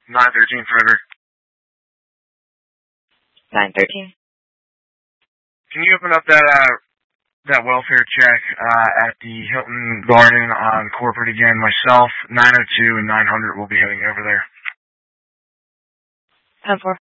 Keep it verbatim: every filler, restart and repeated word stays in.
nine thirteen Frederick. nine thirteen. Can you open up that uh, that welfare check uh, at the Hilton Garden on corporate again? Myself, nine oh two and nine hundred will be heading over there. ten four.